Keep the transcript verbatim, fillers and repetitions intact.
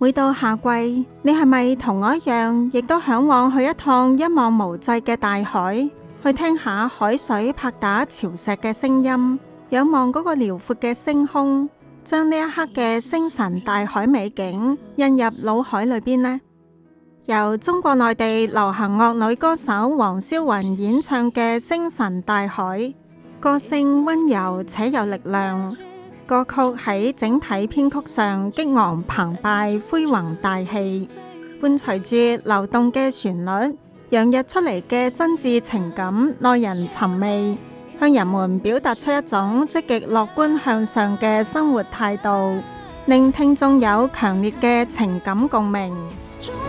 每到夏季，你係咪同我一樣，亦都向往去一趟一望無際嘅大海，去聽下海水拍打潮石嘅聲音，仰望嗰個遼闊嘅星空，將呢一刻嘅星辰大海美景印入腦海裏邊呢？由中國內地流行樂女歌手黃霄雲演唱嘅《星辰大海》，歌聲溫柔且有力量。歌曲喺整體編曲上激昂澎湃、恢宏大氣，伴隨住流動嘅旋律，洋溢出嚟嘅真摯情感耐人尋味，向人們表達出一種積極樂觀向上嘅生活態度，令聽眾有強烈嘅情感共鳴。